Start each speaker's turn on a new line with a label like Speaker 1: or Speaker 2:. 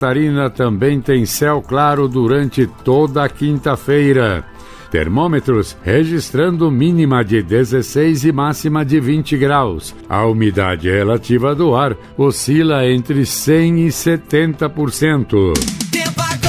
Speaker 1: Catarina também tem céu claro durante toda a quinta-feira. Termômetros registrando mínima de 16 e máxima de 20 graus. A umidade relativa do ar oscila entre 100% e 70%.